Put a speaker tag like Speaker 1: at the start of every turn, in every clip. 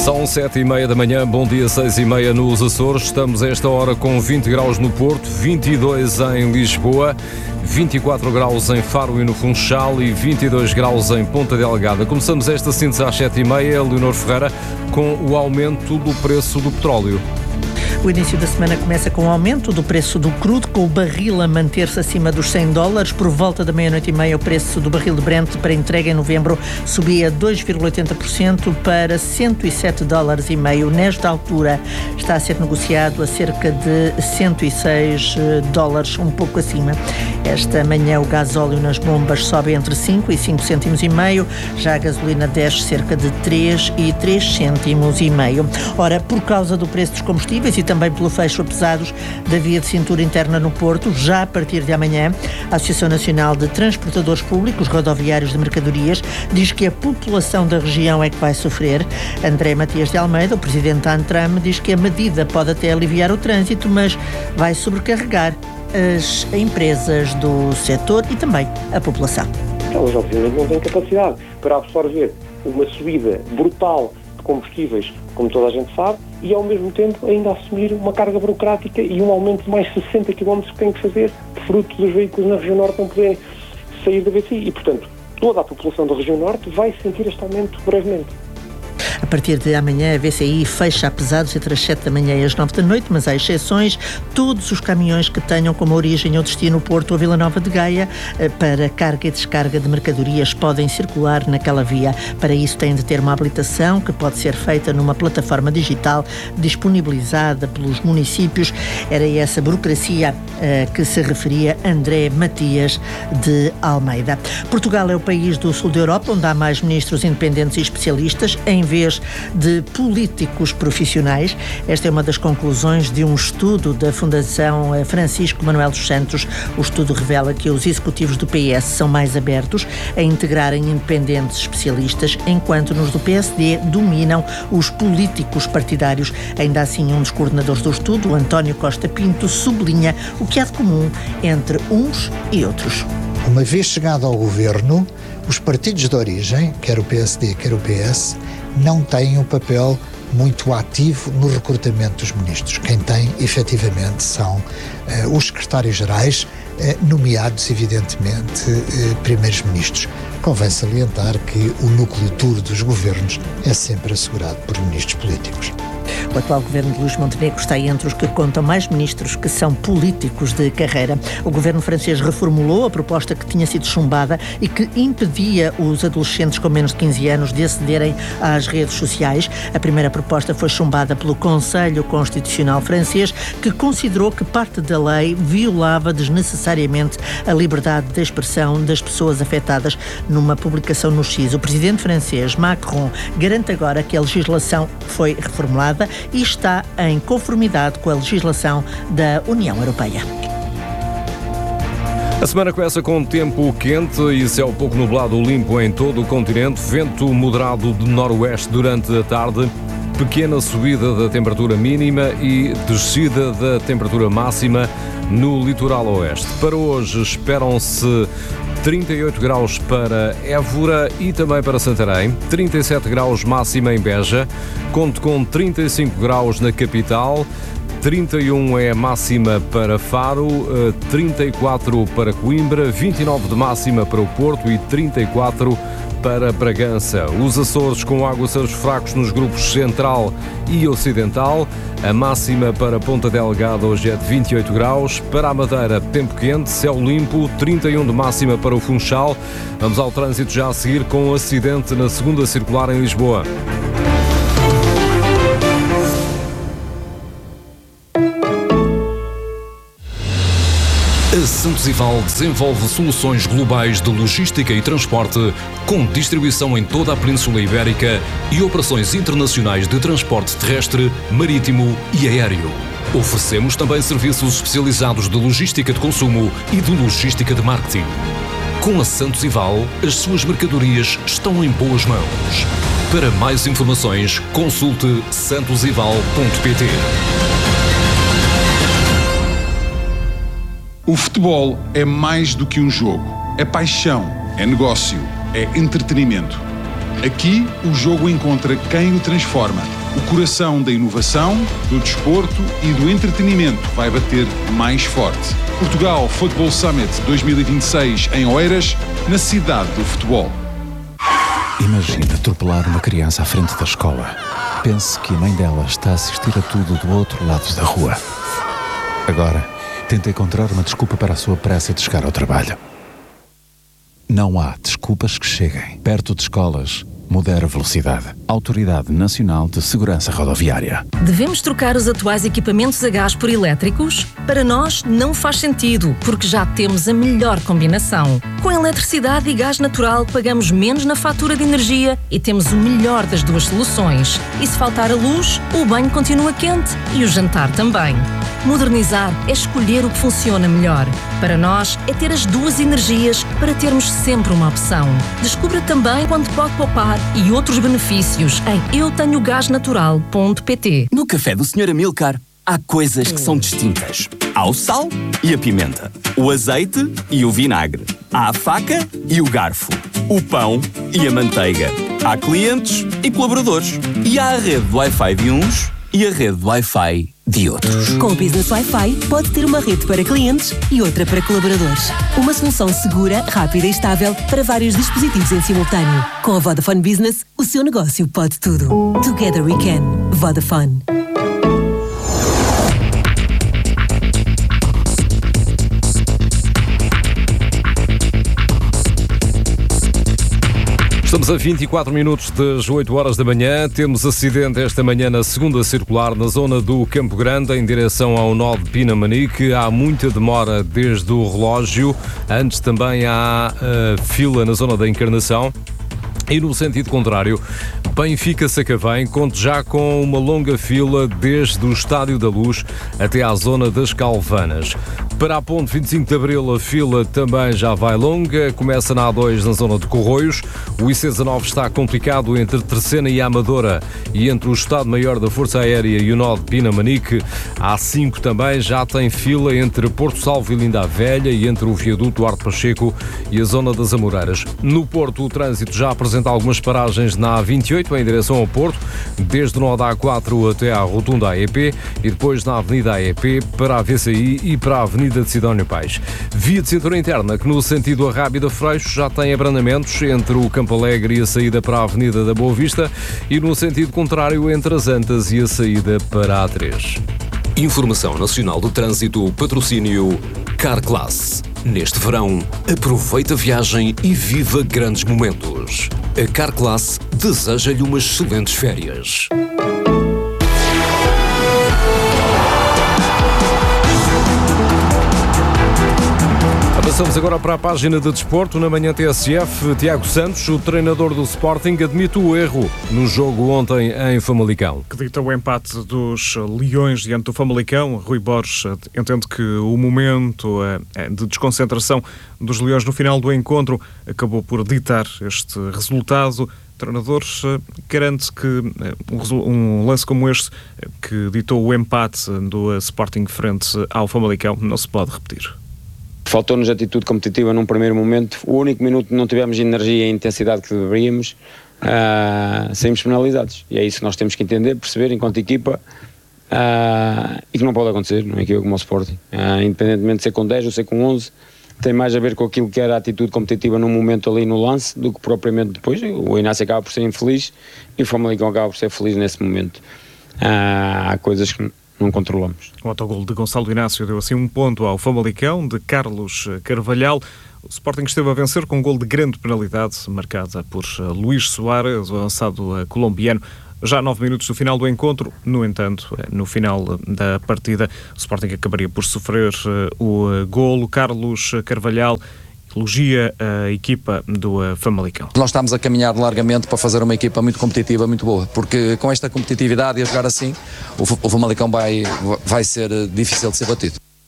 Speaker 1: São 7h30 da manhã, bom dia, 6h30 nos Açores. Estamos a esta hora com 20 graus no Porto, 22 em Lisboa, 24 graus em Faro e no Funchal e 22 graus em Ponta Delgada. Começamos esta síntese às 7h30, Leonor Ferreira, com o aumento do preço do petróleo.
Speaker 2: O início da semana começa com o aumento do preço do crudo, com o barril a manter-se acima dos $100. Por volta da meia-noite e meia, o preço do barril de Brent para entrega em novembro subia 2,80% para $107,5. Nesta altura está a ser negociado a cerca de $106, um pouco acima. Esta manhã o gasóleo nas bombas sobe entre 5 e 5 cêntimos e meio, já a gasolina desce cerca de 3 e 3 cêntimos e meio. Ora, por causa do preço dos combustíveis e também pelo fecho a pesados da via de cintura interna no Porto, já a partir de amanhã, a Associação Nacional de Transportadores Públicos Rodoviários de Mercadorias diz que a população da região é que vai sofrer. André Matias de Almeida, o presidente da ANTRAM, diz que a medida pode até aliviar o trânsito, mas vai sobrecarregar as empresas do setor e também a população.
Speaker 3: Elas obviamente não têm capacidade para absorver uma subida brutal de combustíveis, como toda a gente sabe, e ao mesmo tempo ainda assumir uma carga burocrática e um aumento de mais 60 km que têm que fazer, fruto dos veículos na região norte não poderem sair da VCI. E, portanto, toda a população da região norte vai sentir este aumento brevemente.
Speaker 2: A partir de amanhã, a VCI fecha a pesados entre as 7 da manhã e as 9 da noite, mas há exceções. Todos os caminhões que tenham como origem ou destino o Porto ou Vila Nova de Gaia para carga e descarga de mercadorias podem circular naquela via. Para isso têm de ter uma habilitação que pode ser feita numa plataforma digital disponibilizada pelos municípios. Era essa burocracia que se referia André Matias de Almeida. Portugal é o país do sul da Europa onde há mais ministros independentes e especialistas em vez de políticos profissionais. Esta é uma das conclusões de um estudo da Fundação Francisco Manuel dos Santos. O estudo revela que os executivos do PS são mais abertos a integrarem independentes especialistas, enquanto nos do PSD dominam os políticos partidários. Ainda assim, um dos coordenadores do estudo, António Costa Pinto, sublinha o que há de comum entre uns e outros.
Speaker 4: Uma vez chegado ao governo, os partidos de origem, quer o PSD, quer o PS, não têm um papel muito ativo no recrutamento dos ministros. Quem tem, efetivamente, são os secretários-gerais, nomeados, evidentemente, primeiros ministros. Convém salientar que o núcleo duro dos governos é sempre assegurado por ministros políticos.
Speaker 2: O atual governo de Luís Montenegro está entre os que contam mais ministros que são políticos de carreira. O governo francês reformulou a proposta que tinha sido chumbada e que impedia os adolescentes com menos de 15 anos de acederem às redes sociais. A primeira proposta foi chumbada pelo Conselho Constitucional francês, que considerou que parte da lei violava desnecessariamente a liberdade de expressão das pessoas afetadas. Numa publicação no X, o presidente francês Macron garante agora que a legislação foi reformulada e está em conformidade com a legislação da União Europeia.
Speaker 1: A semana começa com tempo quente e céu pouco nublado limpo em todo o continente, vento moderado de noroeste durante a tarde, pequena subida da temperatura mínima e descida da temperatura máxima no litoral oeste. Para hoje esperam-se 38 graus para Évora e também para Santarém, 37 graus máxima em Beja, conto com 35 graus na capital, 31 é a máxima para Faro, 34 para Coimbra, 29 de máxima para o Porto e 34 para Bragança. Os Açores com aguaceiros fracos nos grupos central e ocidental. A máxima para Ponta Delgada hoje é de 28 graus. Para a Madeira, tempo quente, céu limpo, 31 de máxima para o Funchal. Vamos ao trânsito já a seguir com um acidente na segunda circular em Lisboa.
Speaker 5: A Santos Ival desenvolve soluções globais de logística e transporte, com distribuição em toda a Península Ibérica e operações internacionais de transporte terrestre, marítimo e aéreo. Oferecemos também serviços especializados de logística de consumo e de logística de marketing. Com a Santos Ival, as suas mercadorias estão em boas mãos. Para mais informações, consulte santosival.pt.
Speaker 6: O futebol é mais do que um jogo. É paixão, é negócio, é entretenimento. Aqui, o jogo encontra quem o transforma. O coração da inovação, do desporto e do entretenimento vai bater mais forte. Portugal Football Summit 2026 em Oeiras, na cidade do futebol.
Speaker 7: Imagina atropelar uma criança à frente da escola. Pense que a mãe dela está a assistir a tudo do outro lado da rua. Agora, tenta encontrar uma desculpa para a sua pressa de chegar ao trabalho. Não há desculpas que cheguem. Perto de escolas, modera a velocidade. Autoridade Nacional de Segurança Rodoviária.
Speaker 8: Devemos trocar os atuais equipamentos a gás por elétricos? Para nós, não faz sentido, porque já temos a melhor combinação. Com eletricidade e gás natural, pagamos menos na fatura de energia e temos o melhor das duas soluções. E se faltar a luz, o banho continua quente e o jantar também. Modernizar é escolher o que funciona melhor. Para nós, é ter as duas energias para termos sempre uma opção. Descubra também quanto pode poupar e outros benefícios em eutenhogasnatural.pt.
Speaker 9: No café do Sr. Amilcar, há coisas que são distintas. Há o sal e a pimenta, o azeite e o vinagre, há a faca e o garfo, o pão e a manteiga. Há clientes e colaboradores. E há a rede de Wi-Fi de uns e a rede de Wi-Fi de outros.
Speaker 10: Com o Business Wi-Fi, pode ter uma rede para clientes e outra para colaboradores. Uma solução segura, rápida e estável para vários dispositivos em simultâneo. Com a Vodafone Business, o seu negócio pode tudo. Together we can. Vodafone.
Speaker 1: Estamos a 24 minutos das 8 horas da manhã. Temos acidente esta manhã na segunda circular, na zona do Campo Grande, em direção ao nó de Pinamanique. Há muita demora desde o relógio. Antes também há fila na zona da Encarnação. E no sentido contrário, Benfica-Sacavém conta já com uma longa fila desde o Estádio da Luz até à zona das Calvanas. Para a ponte 25 de Abril, a fila também já vai longa. Começa na A2 na zona de Corroios. O IC19 está complicado entre Terceira e Amadora e entre o Estado-Maior da Força Aérea e o nó de Pinamanique. A A5 também já tem fila entre Porto Salvo e Linda a Velha e entre o viaduto Duarte Pacheco e a zona das Amoreiras. No Porto, o trânsito já apresenta algumas paragens na A28 em direção ao Porto, desde o nó da A4 até à rotunda AEP e depois na Avenida AEP para a VCI e para a Avenida de Sidónio Pais. Via de cintura interna, que no sentido Arrábida-Freixo já tem abrandamentos entre o Campo Alegre e a saída para a Avenida da Boa Vista e no sentido contrário entre as Antas e a saída para a A3.
Speaker 5: Informação Nacional do Trânsito, patrocínio Carclass. Neste verão, aproveita a viagem e viva grandes momentos. A Carclass deseja-lhe umas excelentes férias.
Speaker 1: Passamos agora para a página de desporto. Na manhã TSF, Tiago Santos, o treinador do Sporting, admite o erro no jogo ontem em Famalicão.
Speaker 11: Que dita o empate dos Leões diante do Famalicão. Rui Borges entende que o momento de desconcentração dos Leões no final do encontro acabou por ditar este resultado. O treinador garante que um lance como este, que ditou o empate do Sporting frente ao Famalicão, não se pode repetir.
Speaker 12: Faltou-nos atitude competitiva num primeiro momento. O único minuto que não tivemos energia e intensidade que deveríamos, saímos penalizados. E é isso que nós temos que entender, perceber enquanto equipa, e que não pode acontecer numa equipa como o Sporting. Independentemente de ser com 10 ou ser com 11, tem mais a ver com aquilo que era a atitude competitiva num momento ali no lance do que propriamente depois. O Inácio acaba por ser infeliz e o Famalicão acaba por ser feliz nesse momento. Há coisas que não controlamos.
Speaker 11: O autogol de Gonçalo Inácio deu assim um ponto ao Famalicão, de Carlos Carvalhal. O Sporting esteve a vencer com um gol de grande penalidade, marcada por Luís Soares, o avançado colombiano, já a 9 minutos do final do encontro. No entanto, no final da partida, o Sporting acabaria por sofrer o golo. Carlos Carvalhal elogia a equipa do Famalicão.
Speaker 13: Nós estamos a caminhar largamente para fazer uma equipa muito competitiva, muito boa, porque com esta competitividade e a jogar assim, o Famalicão vai ser difícil de ser batido.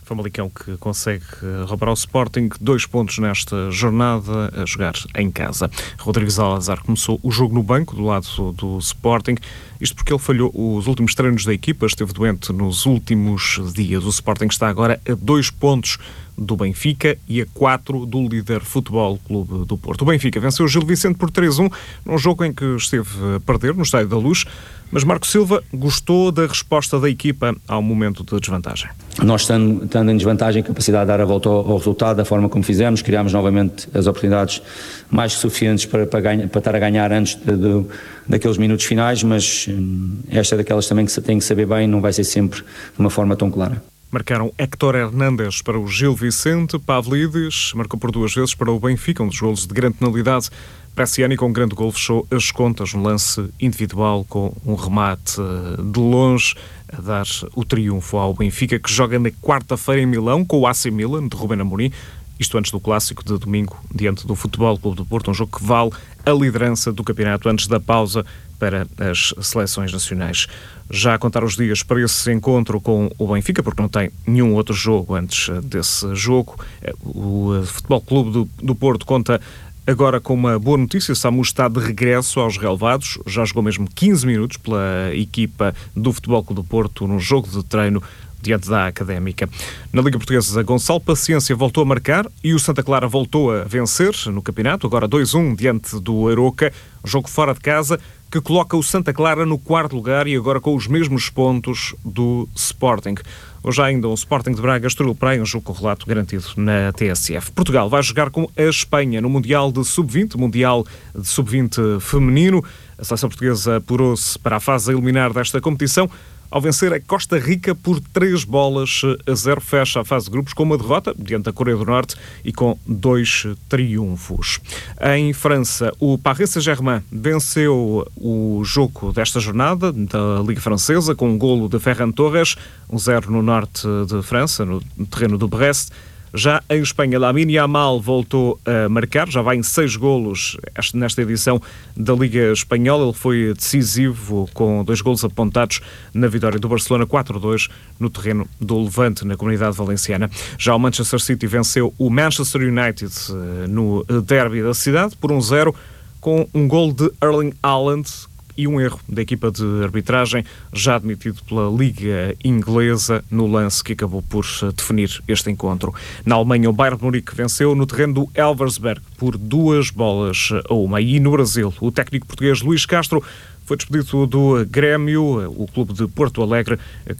Speaker 11: Famalicão que consegue roubar ao Sporting 2 pontos nesta jornada a jogar em casa. Rodrigo Salazar começou o jogo no banco do lado do Sporting, isto porque ele falhou os últimos treinos da equipa, esteve doente nos últimos dias. O Sporting está agora a 2 pontos do Benfica e a 4 do líder Futebol Clube do Porto. O Benfica venceu o Gil Vicente por 3-1 num jogo em que esteve a perder no Estádio da Luz, mas Marco Silva gostou da resposta da equipa ao momento de desvantagem.
Speaker 14: Nós, estando em desvantagem, a capacidade de dar a volta ao resultado, da forma como fizemos, criámos novamente as oportunidades mais que suficientes para estar a ganhar antes daqueles minutos finais, mas esta é daquelas também que se tem que saber bem, não vai ser sempre de uma forma tão clara.
Speaker 11: Marcaram Héctor Hernández para o Gil Vicente, Pavlidis marcou por 2 vezes para o Benfica, um dos golos de grande penalidade. Bresciani, com um grande gol, fechou as contas no lance individual com um remate de longe a dar o triunfo ao Benfica, que joga na quarta-feira em Milão com o AC Milan de Ruben Amorim, isto antes do clássico de domingo diante do Futebol Clube do Porto, um jogo que vale a liderança do campeonato antes da pausa para as seleções nacionais. Já a contar os dias para esse encontro com o Benfica, porque não tem nenhum outro jogo antes desse jogo. O Futebol Clube do Porto conta agora com uma boa notícia. Samu está de regresso aos relevados, já jogou mesmo 15 minutos pela equipa do Futebol Clube do Porto num jogo de treino diante da Académica. Na Liga Portuguesa, Gonçalo Paciência voltou a marcar e o Santa Clara voltou a vencer no campeonato, agora 2-1 diante do Aroca, jogo fora de casa, que coloca o Santa Clara no 4º lugar e agora com os mesmos pontos do Sporting. Hoje há ainda um Sporting de Braga, Estoril Praia, um jogo com relato garantido na TSF. Portugal vai jogar com a Espanha no Mundial de Sub-20, Mundial de Sub-20 feminino. A seleção portuguesa apurou-se para a fase a eliminar desta competição ao vencer a Costa Rica por 3-0, fecha a fase de grupos com uma derrota diante da Coreia do Norte e com 2 triunfos. Em França, o Paris Saint-Germain venceu o jogo desta jornada da Liga Francesa com um golo de Ferran Torres, 1-0 no norte de França, no terreno do Brest. Já em Espanha, Lamine Yamal voltou a marcar, já vai em 6 golos nesta edição da Liga Espanhola. Ele foi decisivo com 2 golos apontados na vitória do Barcelona 4-2 no terreno do Levante, na Comunidade Valenciana. Já o Manchester City venceu o Manchester United no derby da cidade por 1-0 com um gol de Erling Haaland e um erro da equipa de arbitragem, já admitido pela Liga Inglesa no lance que acabou por definir este encontro. Na Alemanha, o Bayern de Munique venceu no terreno do Elversberg por 2-1. E no Brasil, o técnico português Luís Castro foi despedido do Grêmio, o clube de Porto Alegre,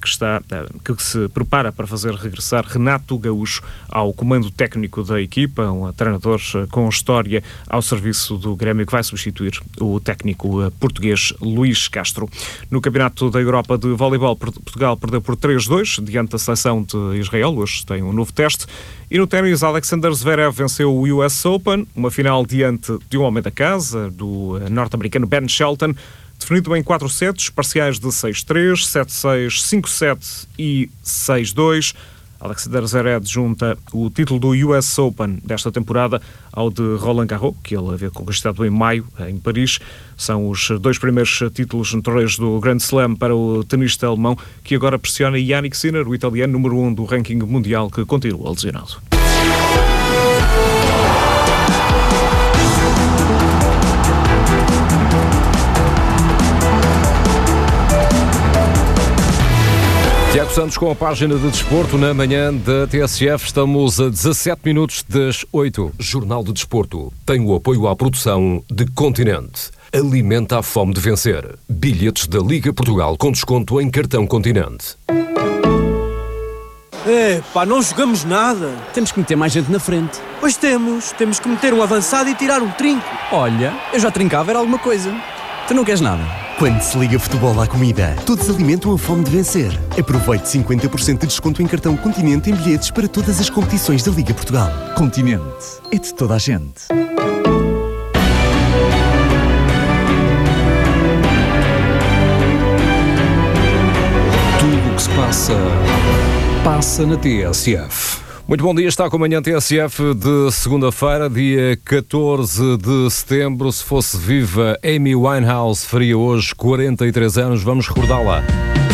Speaker 11: que se prepara para fazer regressar Renato Gaúcho ao comando técnico da equipa, um treinador com história ao serviço do Grêmio, que vai substituir o técnico português Luís Castro. No Campeonato da Europa de Voleibol, Portugal perdeu por 3-2 diante da seleção de Israel. Hoje tem um novo teste. E no ténis, Alexander Zverev venceu o US Open, uma final diante de um homem da casa, do norte-americano Ben Shelton, definido em 4 sets, parciais de 6-3, 7-6, 5-7 e 6-2. Alexander Zverev junta o título do US Open desta temporada ao de Roland Garros, que ele havia conquistado em maio, em Paris. São os 2 primeiros títulos no torneio do Grand Slam para o tenista alemão, que agora pressiona Jannik Sinner, o italiano número 1 do ranking mundial, que continua lesionado.
Speaker 1: Tiago Santos com a página de desporto na manhã da TSF. Estamos a 17 minutos das 8. Jornal de Desporto tem o apoio à produção de Continente. Alimenta a fome de vencer. Bilhetes da Liga Portugal com desconto em cartão Continente.
Speaker 15: Não jogamos nada.
Speaker 16: Temos que meter mais gente na frente.
Speaker 15: Pois temos que meter um avançado e tirar um trinco.
Speaker 16: Olha, eu já trincava, era alguma coisa. Tu não queres nada?
Speaker 17: Quando se liga futebol à comida, todos alimentam a fome de vencer. Aproveite 50% de desconto em cartão Continente em bilhetes para todas as competições da Liga Portugal.
Speaker 7: Continente. É de toda a gente.
Speaker 5: Tudo o que se passa na TSF.
Speaker 1: Muito bom dia, está com a manhã TSF de segunda-feira, dia 14 de setembro. Se fosse viva, Amy Winehouse faria hoje 43 anos. Vamos recordá-la.